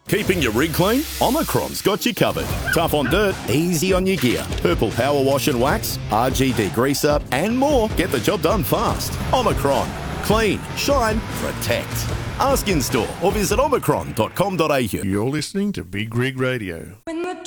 Keeping your rig clean? Omicron's got you covered. Tough on dirt, easy on your gear. Purple power wash and wax, RG degreaser, and more. Get the job done fast. Omicron. Clean, shine, protect. Ask in store or visit omicron.com.au. You're listening to Big Rig Radio. When